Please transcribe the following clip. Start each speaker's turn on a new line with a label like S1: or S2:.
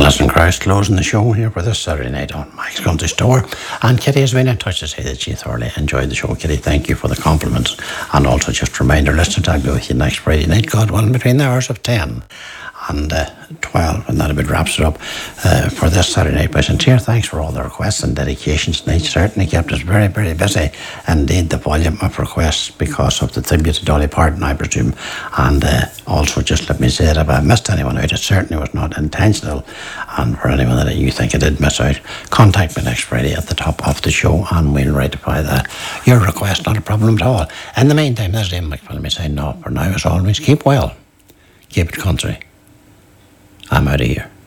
S1: Alison Krauss closing the show here for this Saturday night on Mike's Country Store. And Kitty has been in touch to say that she thoroughly enjoyed the show. Kitty, thank you for the compliments. And also just a reminder, listeners, I'll be with you next Friday night, God willing, between the hours of 10 and 12, and that a bit wraps it up for this Saturday night. By sincere thanks for all the requests and dedications tonight. Certainly kept us very, very busy. Indeed, the volume of requests because of the tribute to Dolly Parton, I presume. And also, just let me say that if I missed anyone out, it certainly was not intentional. And for anyone that you think I did miss out, contact me next Friday at the top of the show and we'll rectify that. Your request, not a problem at all. In the meantime, this is Liam McPhillamy saying no for now. As always, keep well, keep it country. I'm out of here.